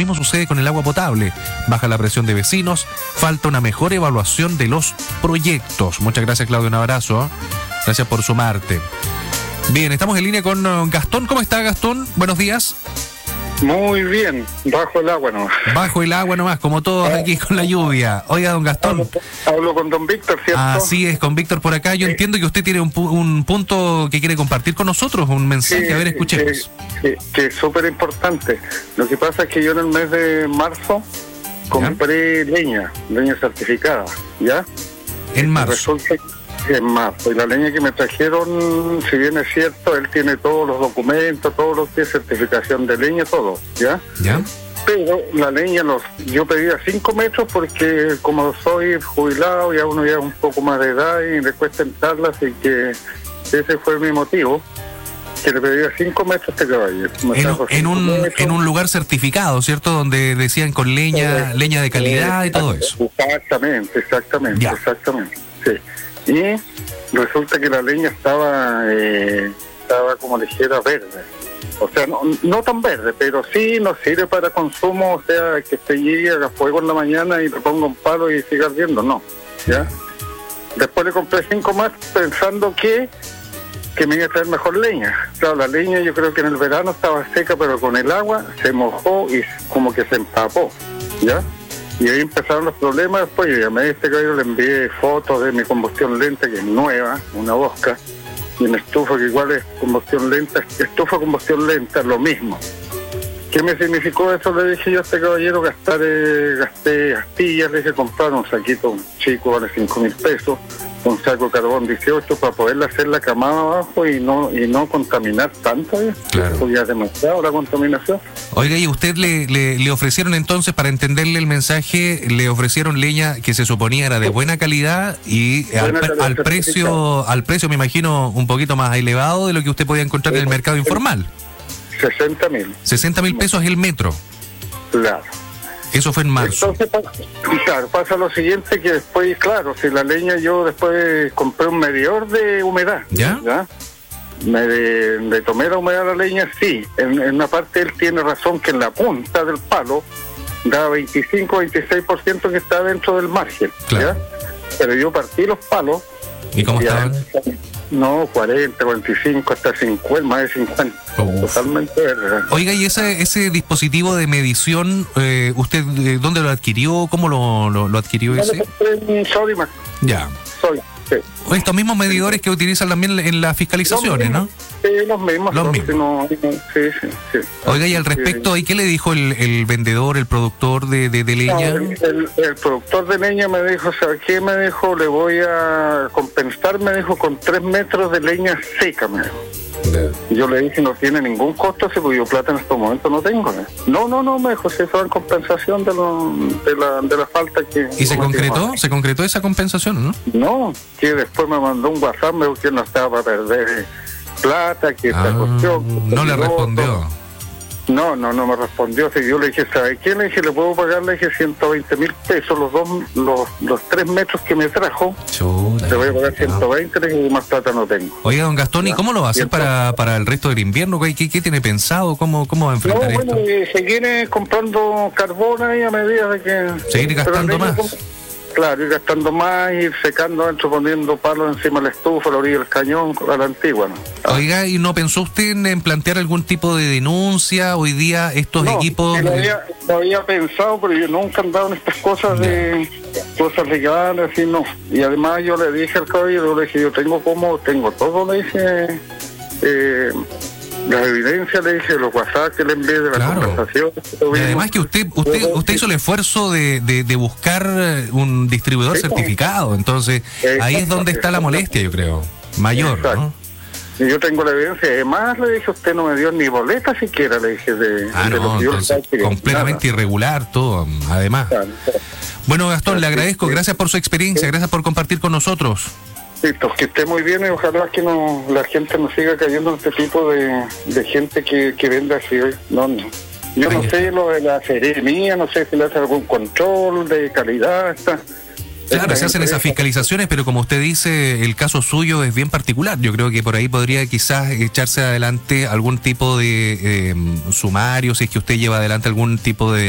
mismo sucede con el agua potable. Baja la presión de vecinos, falta una mejor evaluación de los proyectos. Muchas gracias, Claudio, un abrazo. Gracias por sumarte. Bien, estamos en línea con Gastón. ¿Cómo está, Gastón? Buenos días. Muy bien, bajo el agua nomás. Bajo el agua nomás, como todos aquí con la lluvia. Oiga, don Gastón. Hablo con don Víctor, ¿cierto? Así es, con Víctor por acá. Yo entiendo que usted tiene un punto que quiere compartir con nosotros, un mensaje. Sí, a ver, escuchemos. Que es súper importante. Lo que pasa es que yo en el mes de marzo compré leña certificada, ¿ya? En marzo. Resulta que en marzo. Y la leña que me trajeron, si bien es cierto, él tiene todos los documentos, todo lo que es certificación de leña, todo, ¿ya? ¿Ya? Pero la leña, yo pedía 5 metros porque como soy jubilado, ya uno ya es un poco más de edad y le cuesta entrarla, así que ese fue mi motivo, que le pedía 5 metros a este caballero. En un lugar certificado, ¿cierto? Donde decían con leña de calidad y todo eso. Exactamente, Ya. sí. Y resulta que la leña estaba como ligera verde. O sea, no tan verde, pero sí nos sirve para consumo, o sea, que se llegue, haga fuego en la mañana y le ponga un palo y siga ardiendo, no, ¿ya? Después le compré 5 más pensando que me iba a traer mejor leña. Claro, la leña yo creo que en el verano estaba seca, pero con el agua se mojó y como que se empapó, ¿ya? Y ahí empezaron los problemas. Después yo llamé a este caballero, le envié fotos de mi combustión lenta, que es nueva, una Bosca, y una estufa que igual es combustión lenta, lo mismo. ¿Qué me significó eso? Le dije yo a este caballero, gasté astillas, le dije comprar un saquito chico, vale 5.000 pesos, un saco de carbón 18 para poderle hacer la camada abajo y no contaminar tanto. Claro. Eso ya es demasiado la contaminación. Oiga, y usted le ofrecieron entonces, para entenderle el mensaje, le ofrecieron leña que se suponía era de buena calidad y al precio me imagino un poquito más elevado de lo que usted podía encontrar en el mercado informal. 60.000. 60.000 pesos el metro. Claro. Eso fue en marzo. Entonces, pasa lo siguiente, que después, claro, si la leña, yo después compré un medidor de humedad. ¿Ya? Le tomé la humedad a la leña, sí. En una parte él tiene razón que en la punta del palo da 25-26% que está dentro del margen. Claro. ¿Ya? Pero yo partí los palos. ¿Y cómo estaban? No, 40, 45, hasta 50, más de 50. Uf. Totalmente verde. Oiga, ¿y ese dispositivo de medición, usted dónde lo adquirió? ¿Cómo lo adquirió ese? En Sodimac. Ya. Sí. Estos mismos medidores que utilizan también en las fiscalizaciones, ¿no? Sí, los mismos. Sí. Oiga, y al respecto, ¿y qué le dijo el vendedor, el productor de leña? El productor de leña me dijo, ¿sabes qué? Me dijo, le voy a compensar, me dijo, con 3 metros de leña seca, me dijo. Y yo le dije, no tiene ningún costo, porque yo plata en estos momentos no tengo. No, me dijo, si eso en compensación de la falta que... ¿Y se concretó? ¿Se concretó esa compensación, no? No, que después me mandó un WhatsApp, me dijo que no estaba para perder plata, que esta cuestión... No le respondió. No me respondió. Si yo le dije, ¿sabe qué? Le dije, le puedo pagar, le dije 120.000 pesos los 3 metros que me trajo. Chuta, le voy a pagar 120, le dije, más plata no tengo. Oiga, don Gastón, ¿y cómo lo va a hacer para el resto del invierno? ¿Qué tiene pensado? ¿Cómo va a enfrentar esto? Seguir comprando carbón ahí a medida de que... ¿Seguir gastando más? Claro, ir gastando más, ir secando adentro, poniendo palos encima de la estufa, a la orilla del cañón, a la antigua, ¿no? Oiga, ¿y no pensó usted en plantear algún tipo de denuncia hoy día estos equipos? No había pensado, pero yo nunca he andado en estas cosas de cosas legales, así no. Y además yo le dije al caballero, le dije, yo tengo todo, le dije, las evidencias, le dije, los WhatsApp que le envié de la conversación. Y además que usted hizo el esfuerzo de buscar un distribuidor certificado, entonces ahí es donde está la molestia, yo creo, mayor, ¿no? Y yo tengo la evidencia, además le dije, usted no me dio ni boleta siquiera, le dije, completamente irregular todo, además. Claro. Bueno, Gastón, le agradezco, gracias por su experiencia, gracias por compartir con nosotros. Listo, que esté muy bien y ojalá que la gente no siga cayendo en este tipo de gente que vende así hoy. No. Yo no sé lo de la seremía, no sé si le hace algún control de calidad. Claro, se hacen esas fiscalizaciones, pero como usted dice, el caso suyo es bien particular. Yo creo que por ahí podría quizás echarse adelante algún tipo de sumario, si es que usted lleva adelante algún tipo de